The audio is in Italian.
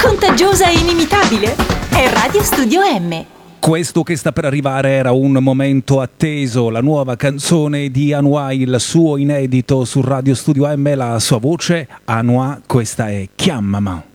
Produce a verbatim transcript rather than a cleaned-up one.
Contagiosa e inimitabile. È Radio Studio M. Questo che sta per arrivare era un momento atteso, la nuova canzone di Anouar, il suo inedito su Radio Studio M, la sua voce. Anouar, questa è Chiamama.